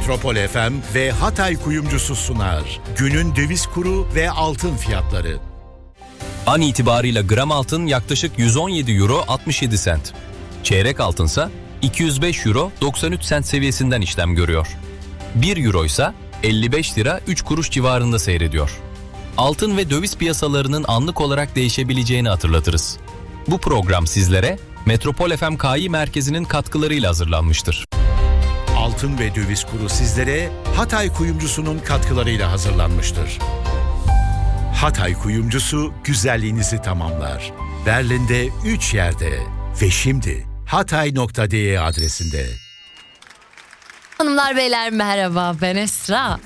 Metropol FM ve Hatay Kuyumcusu sunar. Günün döviz kuru ve altın fiyatları. An itibarıyla gram altın yaklaşık 117 euro 67 sent. Çeyrek altınsa 205 euro 93 sent seviyesinden işlem görüyor. 1 euro ise 55 lira 3 kuruş civarında seyrediyor. Altın ve döviz piyasalarının anlık olarak değişebileceğini hatırlatırız. Bu program sizlere Metropol FM Kİ Merkezi'nin katkılarıyla hazırlanmıştır. Altın ve döviz kuru sizlere Hatay Kuyumcusu'nun katkılarıyla hazırlanmıştır. Hatay Kuyumcusu güzelliğinizi tamamlar. Berlin'de 3 yerde ve şimdi hatay.de adresinde. Hanımlar beyler merhaba, ben Esra.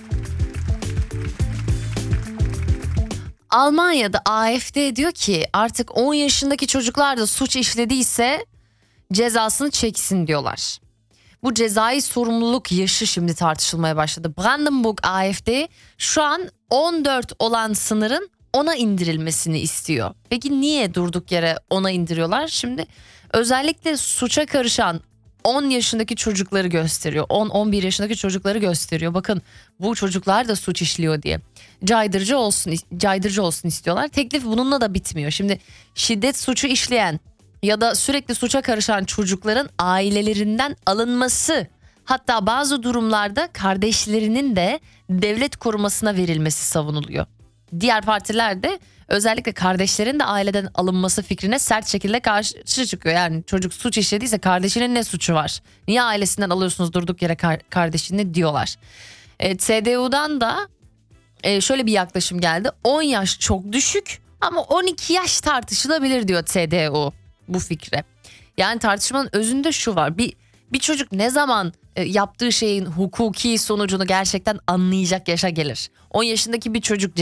Almanya'da AfD diyor ki artık 10 yaşındaki çocuklar da suç işlediyse cezasını çeksin diyorlar. Bu cezai sorumluluk yaşı şimdi tartışılmaya başladı. Brandenburg AfD şu an 14 olan sınırın 10'a indirilmesini istiyor. Peki niye durduk yere 10'a indiriyorlar? Şimdi özellikle suça karışan 10 yaşındaki çocukları gösteriyor. 10-11 yaşındaki çocukları gösteriyor. Bakın bu çocuklar da suç işliyor diye. Caydırıcı olsun istiyorlar. Teklif bununla da bitmiyor. Şimdi şiddet suçu işleyen ya da sürekli suça karışan çocukların ailelerinden alınması, hatta bazı durumlarda kardeşlerinin de devlet korumasına verilmesi savunuluyor. Diğer partiler de özellikle kardeşlerin de aileden alınması fikrine sert şekilde karşı çıkıyor. Yani çocuk suç işlediyse kardeşinin ne suçu var? Niye ailesinden alıyorsunuz durduk yere kardeşini diyorlar. CDU'dan da şöyle bir yaklaşım geldi. 10 yaş çok düşük ama 12 yaş tartışılabilir diyor CDU bu fikre. Yani tartışmanın özünde şu var. Bir çocuk ne zaman yaptığı şeyin hukuki sonucunu gerçekten anlayacak yaşa gelir? 10 yaşındaki bir çocuk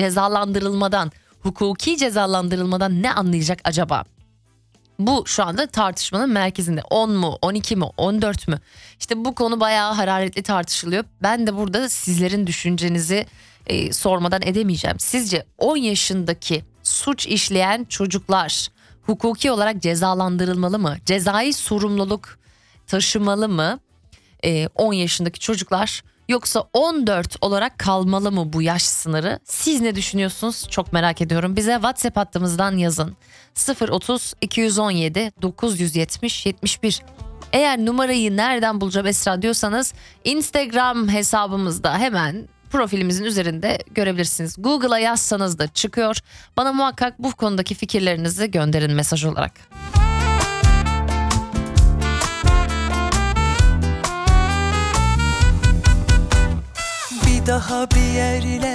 hukuki cezalandırılmadan ne anlayacak acaba? Bu şu anda tartışmanın merkezinde. 10 mu, 12 mi, 14 mü? İşte bu konu bayağı hararetli tartışılıyor. Ben de burada sizlerin düşüncenizi sormadan edemeyeceğim. Sizce 10 yaşındaki suç işleyen çocuklar hukuki olarak cezalandırılmalı mı? Cezai sorumluluk taşımalı mı 10 yaşındaki çocuklar, yoksa 14 olarak kalmalı mı bu yaş sınırı? Siz ne düşünüyorsunuz? Çok merak ediyorum. Bize WhatsApp hattımızdan yazın. 030 217 970 71. Eğer numarayı nereden bulacağım Esra diyorsanız Instagram hesabımızda hemen profilimizin üzerinde görebilirsiniz. Google'a yazsanız da çıkıyor. Bana muhakkak bu konudaki fikirlerinizi gönderin mesaj olarak. Bir daha bir yerler